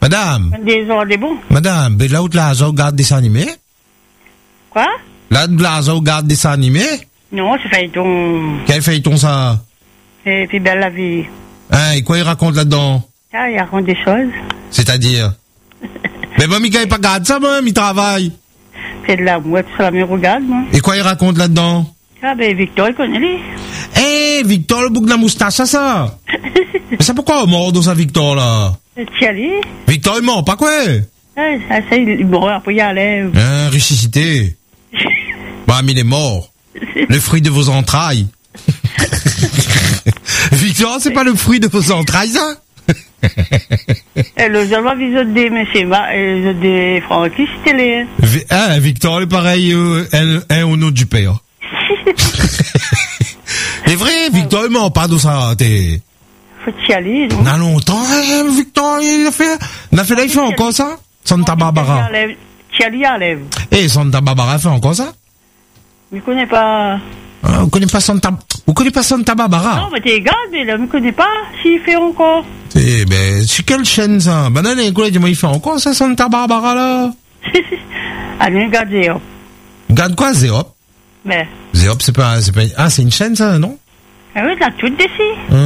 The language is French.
Madame. Des heures, des bons. Madame, ben là où la regarde des animés? Quoi? Là où la regarde des animés? Non, c'est feuilleton. Quel feuilleton ça? Et puis belle la vie. Hein, et quoi il raconte là-dedans? Ah, il raconte des choses. C'est-à-dire? Mais bon, Mika, il pas regarde ça, moi, il travaille. C'est de la mouette sur la me regarde, moi. Et quoi il raconte là-dedans? Ah, ben, Victor, il connaît lui. Eh, Victor, le bouc de la moustache, ça? Mais ça pourquoi on mord dans ça, Victor, là? Tiali. Victor, il mord, pas quoi? Ah, ça, il mord après, il enlève. Hein, ressuscité. Bah, mais il est mort. Le fruit de vos entrailles. Victor, c'est pas le fruit de vos entrailles, ça? Et le jour, ils ont des messieurs, ils ont des Francky, c'était les. Ah, Victor, est pareil, un au nom du père. C'est vrai, Victor, il mord pas dans ça, t'es. Faut y aller, non? On a longtemps, Victor, il a fait là, il fait encore ça? Santa Barbara. Tiali enlève. Eh, Santa Barbara fait encore ça? Je ne connais pas. Ah, vous connaissez pas Santa Barbara? Non, mais t'es gars, mais là, je ne connais pas s'il fait encore. Eh ben, c'est quelle chaîne ça? Ben non, écoute, dis-moi, il fait encore ça, Santa Barbara là? Allez, regardez. Regarde quoi, Zéop? Mais. Zéop, c'est pas, ah, c'est une chaîne ça, non? Ah oui, t'as tout dessus.